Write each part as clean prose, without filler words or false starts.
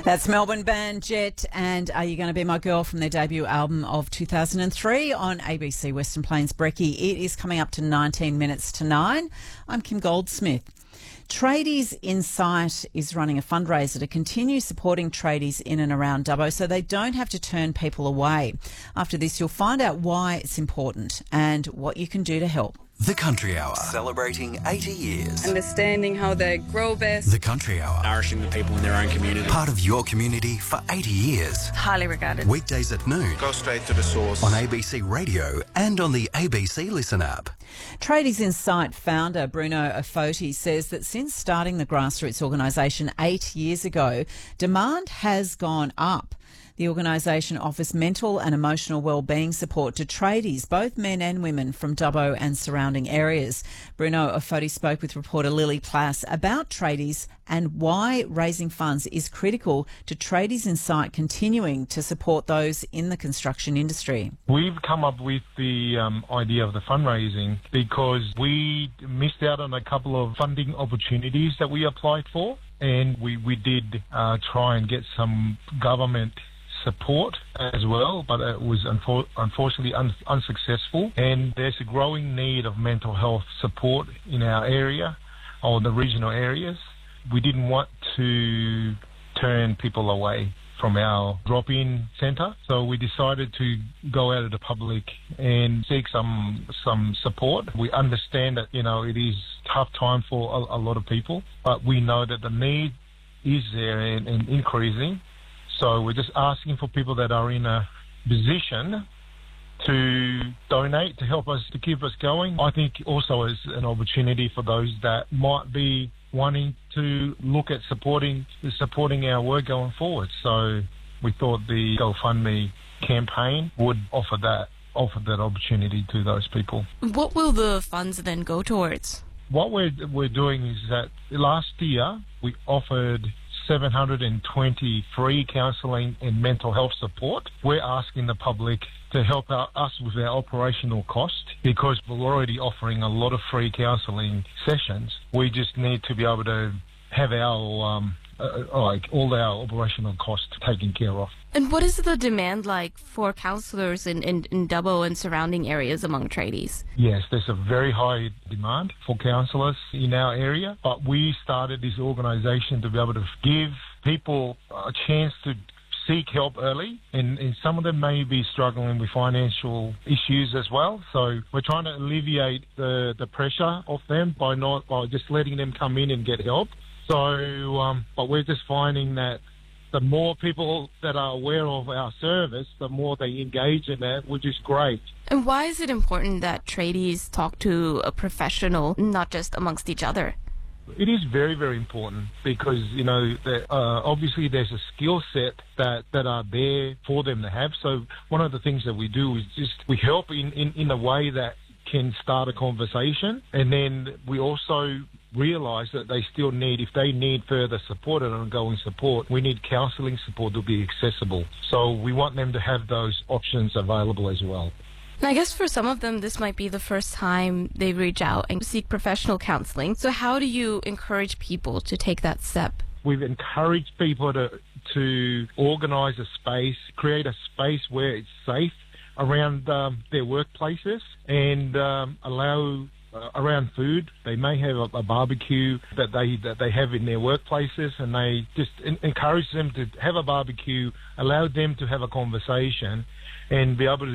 That's Melbourne band Jet and Are You Going to Be My Girl from their debut album of 2003 on ABC Western Plains Brekkie. It is coming up to 19 minutes to 9. I'm Kim Goldsmith. Tradies Insight is running a fundraiser to continue supporting tradies in and around Dubbo so they don't have to turn people away. After this, you'll find out why it's important and what you can do to help. The Country Hour, celebrating 80 years. Understanding how they grow best. The Country Hour, nourishing the people in their own community. part of your community for 80 years. Highly regarded. Weekdays at noon. Go straight to the source. On ABC Radio and on the ABC Listen app. Tradies Insight founder Bruno Ofoti says that since starting the grassroots organisation 8 years ago, demand has gone up. The organisation offers mental and emotional wellbeing support to tradies, both men and women, from Dubbo and surrounding areas. Bruno Ofoti spoke with reporter Lily Plass about tradies and why raising funds is critical to Tradies Insight continuing to support those in the construction industry. We've come up with the idea of the fundraising because we missed out on a couple of funding opportunities that we applied for, and we did try and get some government support as well, but it was unfortunately unsuccessful, and there's a growing need of mental health support in our area or the regional areas. We didn't want to turn people away from our drop-in centre, so we decided to go out of the public and seek some support. We understand that, it is a tough time for a lot of people, but we know that the need is there and increasing. So we're just asking for people that are in a position to donate to help us, to keep us going. I think also is an opportunity for those that might be wanting to look at supporting our work going forward. So we thought the GoFundMe campaign would offer that opportunity to those people. What will the funds then go towards? What we're doing is that last year we offered 720 free counselling and mental health support. We're asking the public to help out us with our operational cost because we're already offering a lot of free counselling sessions. We just need to be able to have our all our operational costs taken care of. And what is the demand like for counsellors in Dubbo and surrounding areas among tradies? Yes, there's a very high demand for counsellors in our area, but we started this organisation to be able to give people a chance to seek help early, and some of them may be struggling with financial issues as well. So we're trying to alleviate the pressure off them by just letting them come in and get help. So, but we're just finding that the more people that are aware of our service, the more they engage in that, which is great. And why is it important that tradies talk to a professional, not just amongst each other? It is very, very important because, obviously there's a skill set that are there for them to have. So one of the things that we do is we help in a way that can start a conversation, and then we also realise that they still if they need further support and ongoing support, we need counselling support to be accessible. So we want them to have those options available as well. And I guess for some of them, this might be the first time they reach out and seek professional counselling. So how do you encourage people to take that step? We've encouraged people to organise a space, create a space where it's safe around their workplaces, and allow around food. They may have a barbecue that they have in their workplaces, and they just encourage them to have a barbecue, allow them to have a conversation, and be able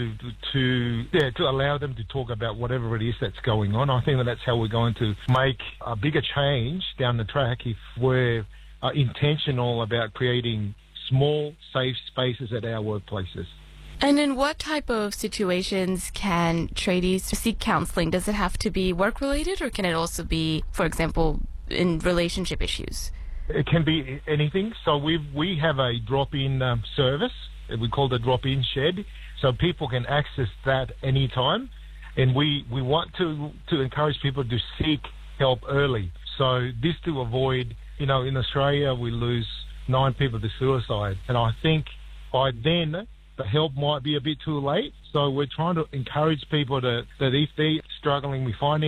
to allow them to talk about whatever it is that's going on. I think that's how we're going to make a bigger change down the track if we're intentional about creating small, safe spaces at our workplaces. And in what type of situations can tradies seek counselling? Does it have to be work-related, or can it also be, for example, in relationship issues? It can be anything. So we have a drop-in service. We call the drop-in shed. So people can access that anytime. And we want to encourage people to seek help early. So this to avoid, in Australia we lose 9 people to suicide. And I think by then the help might be a bit too late. So we're trying to encourage people that if they're struggling with finance,